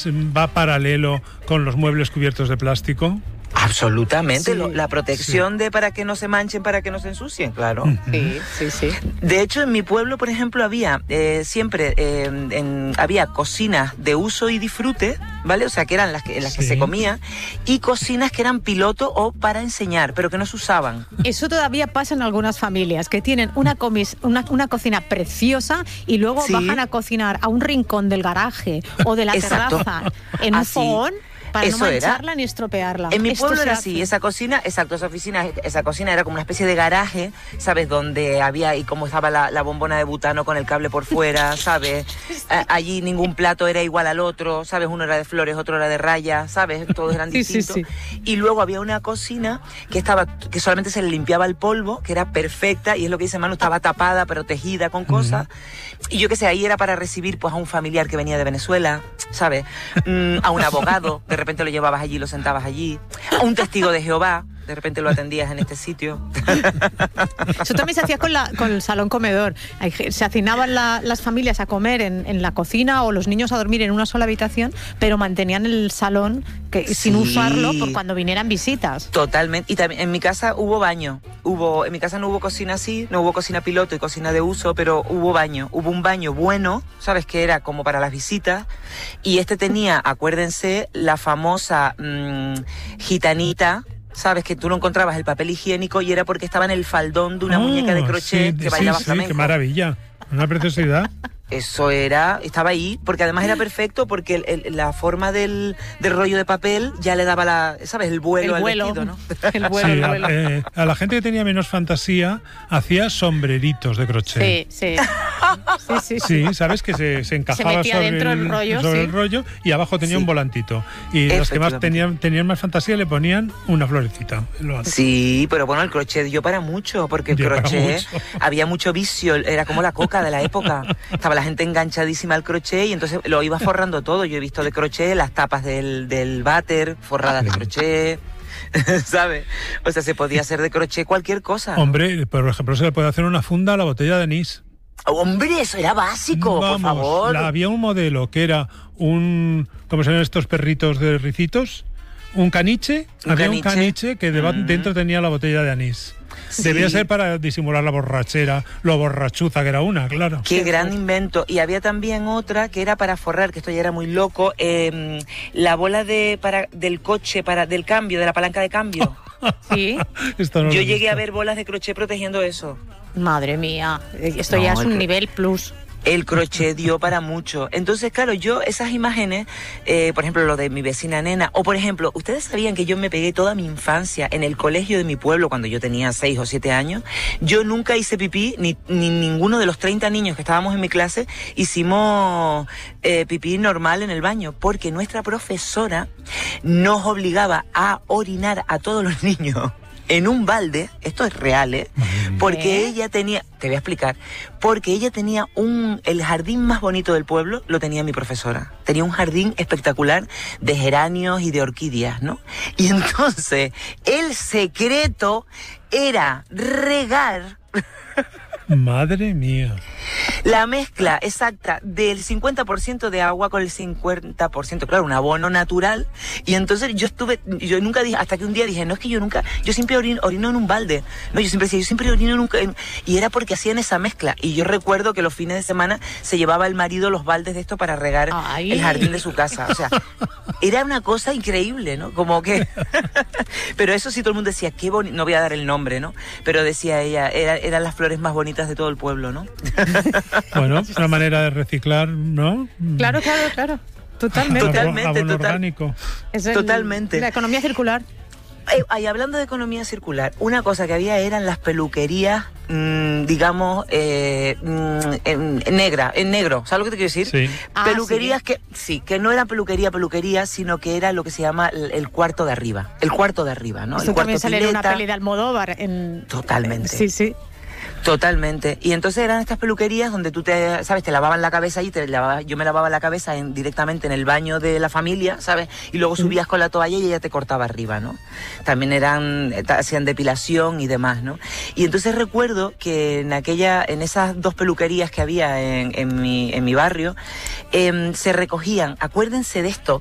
va paralelo con los muebles cubiertos de plástico? Absolutamente, Sí, la protección de para que no se manchen, para que no se ensucien, claro. Sí. De hecho, en mi pueblo, por ejemplo, había siempre había cocinas de uso y disfrute, ¿vale? O sea, que eran en las que se comía, y cocinas que eran piloto o para enseñar, pero que no se usaban. Eso todavía pasa en algunas familias, que tienen una cocina preciosa y luego bajan a cocinar a un rincón del garaje o de la terraza en un fogón, para eso no mancharla ni estropearla. En mi pueblo era así, esa cocina era como una especie de garaje, ¿sabes? Donde había, y como estaba la bombona de butano con el cable por fuera, ¿sabes? Allí ningún plato era igual al otro, ¿sabes? Uno era de flores, otro era de rayas, ¿sabes? Todos eran distintos. Sí. Y luego había una cocina que solamente se le limpiaba el polvo, que era perfecta, y es lo que dice Manu, estaba tapada, protegida con cosas. Y yo qué sé, ahí era para recibir pues a un familiar que venía de Venezuela, ¿sabes? A un abogado, de repente lo llevabas allí, lo sentabas allí, a un testigo de Jehová, de repente lo atendías en este sitio. Eso también se hacía con el salón comedor. Se hacinaban las familias a comer en la cocina o los niños a dormir en una sola habitación, pero mantenían el salón sin usarlo por cuando vinieran visitas. Totalmente. Y también en mi casa hubo baño. En mi casa no hubo cocina así, no hubo cocina piloto y cocina de uso, pero hubo baño. Hubo un baño bueno, ¿sabes? Que era como para las visitas. Y este tenía, acuérdense, la famosa gitanita, ¿sabes? Que tú no encontrabas el papel higiénico y era porque estaba en el faldón de una muñeca de crochet que bailaba flamenco. ¡Qué maravilla! Una preciosidad. Eso estaba ahí, porque además era perfecto, porque la forma del rollo de papel ya le daba el vuelo al vestido, ¿no? El vuelo. A la gente que tenía menos fantasía hacía sombreritos de crochet. Sí, ¿sabes? Que se encajaba se metía sobre el rollo y abajo tenía un volantito. Y los que más tenían más fantasía le ponían una florecita. Sí, pero bueno, el crochet dio para mucho, porque el crochet había mucho vicio, era como la coca de la época. Estaba la gente enganchadísima al crochet y entonces lo iba forrando todo. Yo he visto de crochet las tapas del váter forradas de crochet, ¿sabes? O sea, se podía hacer de crochet cualquier cosa. Hombre, por ejemplo, se le puede hacer una funda a la botella de anís. Hombre, eso era básico, por favor. Había un modelo que era ¿cómo se llaman estos perritos de ricitos? Un caniche que dentro tenía la botella de anís. Sí. Debía ser para disimular la borrachera, lo borrachuza que era una, claro. Qué gran invento. Y había también otra que era para forrar, que esto ya era muy loco, la bola del coche, del cambio, de la palanca de cambio. Sí. Yo llegué a ver bolas de crochet protegiendo eso. Madre mía, esto ya es un nivel plus. El crochet dio para mucho. Entonces, claro, yo esas imágenes, por ejemplo, lo de mi vecina nena, o por ejemplo, ¿ustedes sabían que yo me pegué toda mi infancia en el colegio de mi pueblo cuando yo tenía 6 o 7 años? Yo nunca hice pipí, ni ninguno de los 30 niños que estábamos en mi clase hicimos pipí normal en el baño, porque nuestra profesora nos obligaba a orinar a todos los niños en un balde, esto es real, porque ella tenía, te voy a explicar, porque ella tenía el jardín más bonito del pueblo, lo tenía mi profesora. Tenía un jardín espectacular de geranios y de orquídeas, ¿no? Y entonces, el secreto era regar. Madre mía. La mezcla exacta del 50% de agua con el 50%, claro, un abono natural. Y entonces yo nunca dije, hasta que un día dije, no, es que yo siempre orino en un balde. No, yo siempre orino y era porque hacían esa mezcla. Y yo recuerdo que los fines de semana se llevaba el marido los baldes de esto para regar el jardín de su casa. O sea, era una cosa increíble, ¿no? Como que... Pero eso sí, todo el mundo decía, qué bonito, no voy a dar el nombre, ¿no? Pero decía ella, eran las flores más bonitas de todo el pueblo, ¿no? Bueno, una manera de reciclar, ¿no? Claro. Totalmente. Abono orgánico. Totalmente. La economía circular. Y hablando de economía circular, una cosa que había eran las peluquerías, digamos, en negro. ¿Sabes lo que te quiero decir? Sí. Peluquerías que no eran peluquería, sino que era lo que se llama el cuarto de arriba. El cuarto de arriba, ¿no? Esto el cuarto también sale en una pileta. peli de Almodóvar. Totalmente. Sí. Totalmente. Y entonces eran estas peluquerías donde tú te lavaban la cabeza y yo me lavaba la cabeza directamente en el baño de la familia, ¿sabes? Y luego subías con la toalla y ella te cortaba arriba, ¿no? También hacían depilación y demás, ¿no? Y entonces recuerdo que en esas dos peluquerías que había en mi barrio, se recogían, acuérdense de esto,